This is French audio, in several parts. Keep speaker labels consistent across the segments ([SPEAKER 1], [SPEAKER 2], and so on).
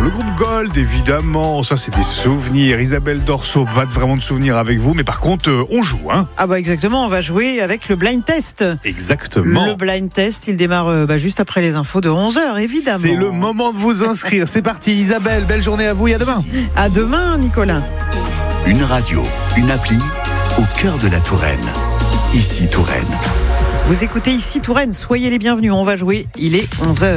[SPEAKER 1] Le groupe Gold, évidemment, ça c'est des souvenirs. Isabelle Dorso, pas vraiment de souvenirs avec vous, mais par contre, on joue, hein.
[SPEAKER 2] Ah bah exactement, on va jouer avec le blind test.
[SPEAKER 1] Exactement.
[SPEAKER 2] Le blind test, il démarre juste après les infos de 11h, évidemment.
[SPEAKER 1] C'est le moment de vous inscrire. C'est parti, Isabelle, belle journée à vous et à demain.
[SPEAKER 2] À demain, Nicolas.
[SPEAKER 3] Une radio, une appli, au cœur de la Touraine. Ici Touraine.
[SPEAKER 2] Vous écoutez Ici Touraine, soyez les bienvenus, on va jouer, il est 11h.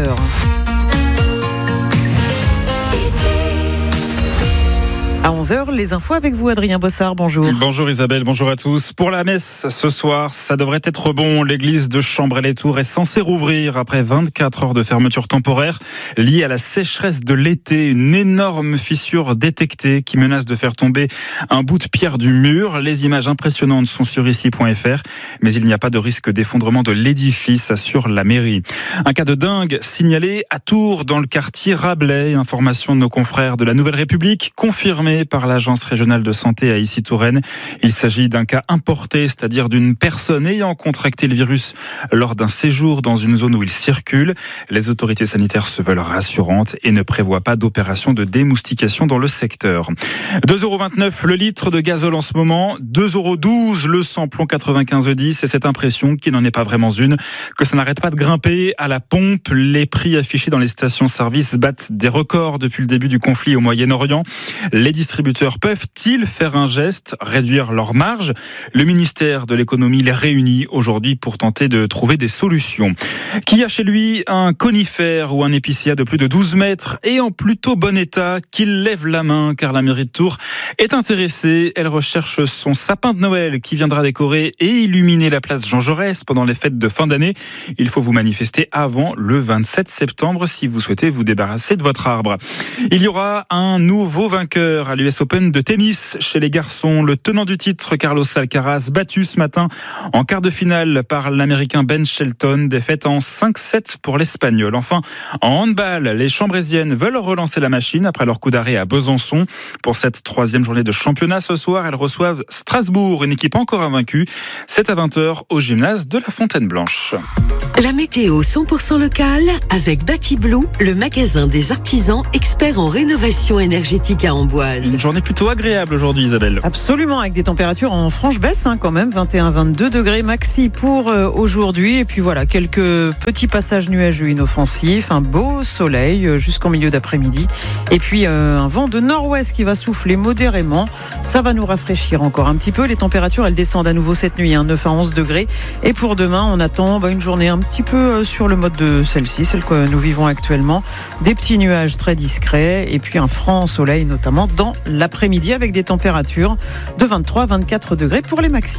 [SPEAKER 2] À 11h, les infos avec vous, Adrien Bossard, bonjour.
[SPEAKER 4] Bonjour Isabelle, bonjour à tous. Pour la messe ce soir, ça devrait être bon. L'église de Chambray-les-Tours est censée rouvrir après 24 heures de fermeture temporaire liée à la sécheresse de l'été. Une énorme fissure détectée qui menace de faire tomber un bout de pierre du mur. Les images impressionnantes sont sur ici.fr, mais il n'y a pas de risque d'effondrement de l'édifice, assure la mairie. Un cas de dingue signalé à Tours, dans le quartier Rabelais. Information de nos confrères de la Nouvelle République, confirmée par l'Agence régionale de santé à Issy-Touraine. Il s'agit d'un cas importé, c'est-à-dire d'une personne ayant contracté le virus lors d'un séjour dans une zone où il circule. Les autorités sanitaires se veulent rassurantes et ne prévoient pas d'opération de démoustication dans le secteur. 2,29 € le litre de gazole en ce moment, 2,12 € le samplon 95E10, et cette impression qu'il n'en est pas vraiment une, que ça n'arrête pas de grimper à la pompe. Les prix affichés dans les stations-service battent des records depuis le début du conflit au Moyen-Orient. Les distributeurs peuvent-ils faire un geste, réduire leurs marges ? Le ministère de l'économie les réunit aujourd'hui pour tenter de trouver des solutions. Qui a chez lui un conifère ou un épicéa de plus de 12 mètres et en plutôt bon état, qu'il lève la main, car la mairie de Tours est intéressée. Elle recherche son sapin de Noël qui viendra décorer et illuminer la place Jean Jaurès pendant les fêtes de fin d'année. Il faut vous manifester avant le 27 septembre si vous souhaitez vous débarrasser de votre arbre. Il y aura un nouveau vainqueur à l'US Open de tennis chez les garçons. Le tenant du titre, Carlos Alcaraz, battu ce matin en quart de finale par l'Américain Ben Shelton. Défaite en 5-7 pour l'Espagnol. Enfin, en handball, les Chambrésiennes veulent relancer la machine après leur coup d'arrêt à Besançon. Pour cette 3e journée de championnat ce soir, elles reçoivent Strasbourg, une équipe encore invaincue. C'est à 20h au gymnase de la Fontaine-Blanche.
[SPEAKER 5] La météo 100% locale avec Batiblue, le magasin des artisans experts en rénovation énergétique à Amboise.
[SPEAKER 4] Une journée plutôt agréable aujourd'hui, Isabelle.
[SPEAKER 2] Absolument, avec des températures en franche baisse quand même, 21-22 degrés maxi pour aujourd'hui. Et puis voilà, quelques petits passages nuageux inoffensifs, un beau soleil jusqu'en milieu d'après-midi. Et puis un vent de nord-ouest qui va souffler modérément. Ça va nous rafraîchir encore un petit peu. Les températures, elles descendent à nouveau cette nuit, 9 à 11 degrés. Et pour demain, on attend une journée un petit peu sur le mode de celle-ci, celle que nous vivons actuellement. Des petits nuages très discrets et puis un franc soleil, notamment dans l'après-midi, avec des températures de 23-24 degrés pour les maxis.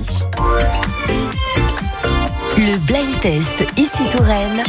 [SPEAKER 5] Le blind test Ici Touraine.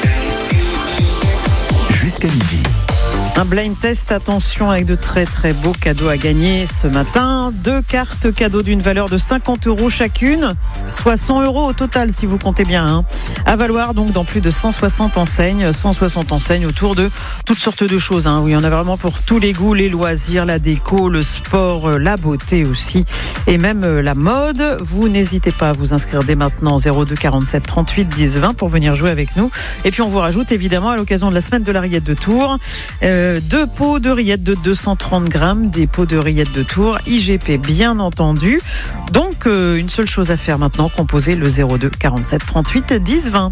[SPEAKER 3] Jusqu'à midi.
[SPEAKER 2] Un blind test, attention, avec de très très beaux cadeaux à gagner ce matin. 2 cartes cadeaux d'une valeur de 50 € chacune, soit 100 € au total si vous comptez bien. À valoir donc dans plus de 160 enseignes. 160 enseignes autour de toutes sortes de choses. Oui, il y en a vraiment pour tous les goûts, les loisirs, la déco, le sport, la beauté aussi, et même la mode. Vous n'hésitez pas à vous inscrire dès maintenant, 02 47 38 10 20 pour venir jouer avec nous. Et puis on vous rajoute évidemment à l'occasion de la semaine de la rillette de Tours, 2 pots de rillettes de 230 grammes, des pots de rillettes de Tours, IGP bien entendu. Donc une seule chose à faire maintenant, composer le 02 47 38 10 20.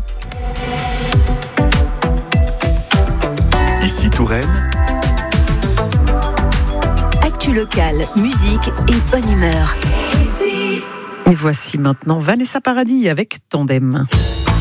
[SPEAKER 3] Ici Touraine.
[SPEAKER 5] Actu locale, musique et bonne humeur.
[SPEAKER 2] Et voici maintenant Vanessa Paradis avec Tandem.